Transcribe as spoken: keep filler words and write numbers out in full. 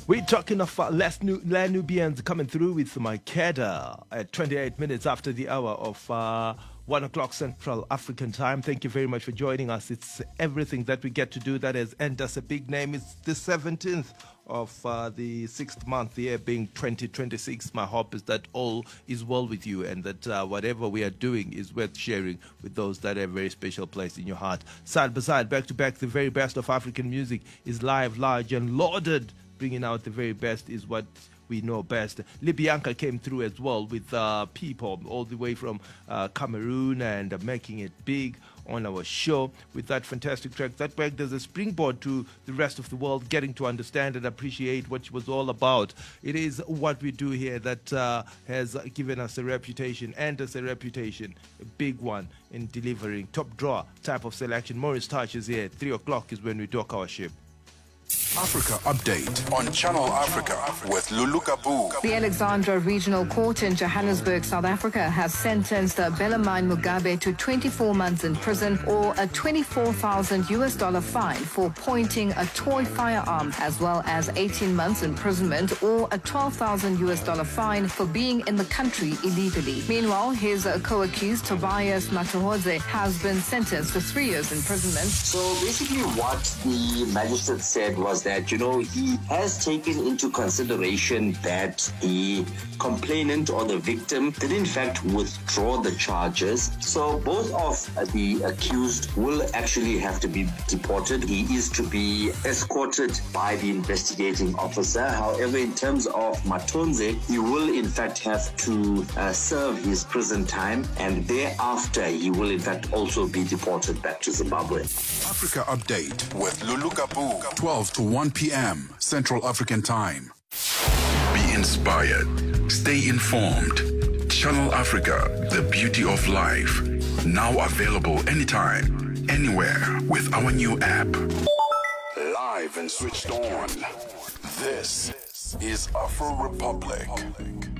We're talking of uh, Les Nu- Les Nubians coming through with Maikeda at twenty-eight minutes after the hour of uh, one o'clock Central African time. Thank you very much for joining us. It's everything that we get to do that has earned us a big name. It's the seventeenth of uh, the sixth month, the year being twenty twenty-six. My hope is that all is well with you and that uh, whatever we are doing is worth sharing with those that have a very special place in your heart. Side by side, back to back, the very best of African music is live, large, and lauded. Bringing out the very best is what we know best. Libianca came through as well with uh, P-pop all the way from uh, Cameroon and uh, making it big on our show with that fantastic track. That worked as a springboard to the rest of the world getting to understand and appreciate what she was all about. It is what we do here that uh, has given us a reputation and us a reputation, a big one in delivering top drawer type of selection. Morris Touch is here. Three o'clock is when we dock our ship. Africa Update on Channel Africa with Lulu Kabu. The Alexandra Regional Court in Johannesburg, South Africa, has sentenced Bellarmine Mugabe to twenty-four months in prison or a twenty-four thousand U S dollar fine for pointing a toy firearm, as well as eighteen months imprisonment or a twelve thousand U S dollar fine for being in the country illegally. Meanwhile, his co-accused Tobias Matahodze has been sentenced to three years imprisonment. So basically what the magistrate said was that, you know, he has taken into consideration that the complainant or the victim did in fact withdraw the charges. So both of the accused will actually have to be deported. He is to be escorted by the investigating officer. However, in terms of Matonze, he will in fact have to uh, serve his prison time, and thereafter he will in fact also be deported back to Zimbabwe. Africa Update with Lulu Kabu, twelve to one p.m. Central African Time. Be inspired. Stay informed. Channel Africa, the beauty of life. Now available anytime, anywhere with our new app. Live and switched on. This is Afro Republic.